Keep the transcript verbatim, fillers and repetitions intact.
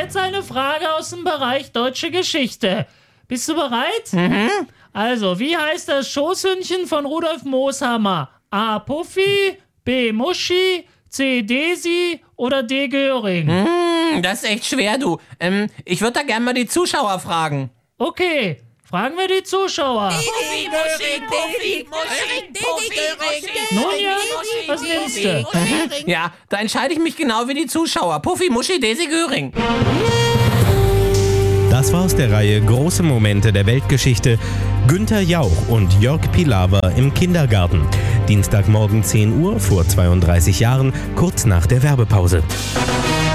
jetzt eine Frage aus dem Bereich deutsche Geschichte. Bist du bereit? Mhm. Also, wie heißt das Schoßhündchen von Rudolf Mooshammer? A. Puffy, B. Muschi, C. Desi oder D. Göring? Hm, das ist echt schwer, du. Ähm, ich würde da gerne mal die Zuschauer fragen. Okay, fragen wir die Zuschauer. Puffy, Muschi, Puffy, Muschi, Puffy, Muschi. Nun ja, was nimmst du? Ja, da entscheide ich mich genau wie die Zuschauer. Puffy, Muschi, Desi, Göring. Das war aus der Reihe Große Momente der Weltgeschichte. Günther Jauch und Jörg Pilawa im Kindergarten. Dienstagmorgen zehn Uhr vor zweiunddreißig Jahren, kurz nach der Werbepause.